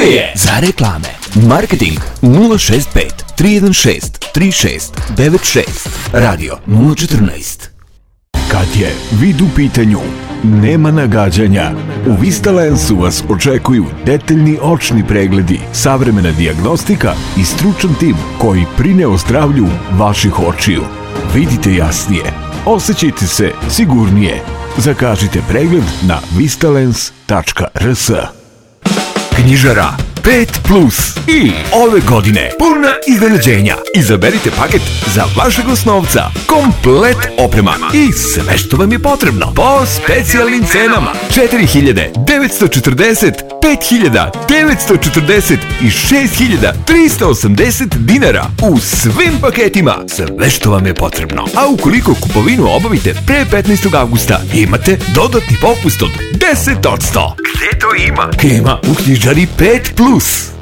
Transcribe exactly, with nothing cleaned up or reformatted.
je za reklame. Marketing nula šest pet tri jedan šest tri šest devet šest. Radio nula četrnaest. Kad je vid u pitanju, nema nagađanja. U Vistalensu vas očekuju detaljni očni pregledi, savremena dijagnostika i stručan tim koji brine o zdravlju vaših očiju. Vidite jasnije, osjećajte se sigurnije. Zakažite pregled na vistalens tačka r s. Knjižara pet plus i ove godine puna iznenađenja. Izaberite paket za vašeg osnovca, komplet oprema i sve što vam je potrebno po specijalnim cenama. četiri hiljade devetsto četrdeset, pet hiljada devetsto četrdeset i šest hiljada tristo osamdeset dinara u svim paketima. Sve što vam je potrebno. A ukoliko kupovinu obavite pre petnaestog avgusta, imate dodatni popust od deset posto. Gde to ima? Ima u knjižari pet plus.